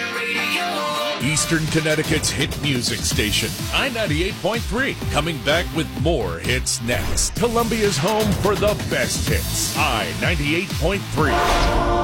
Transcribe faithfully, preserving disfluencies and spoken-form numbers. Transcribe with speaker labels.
Speaker 1: Eastern Connecticut's hit music station, I ninety-eight point three. Coming back with more hits next. Columbia's home for the best hits, I ninety-eight point three.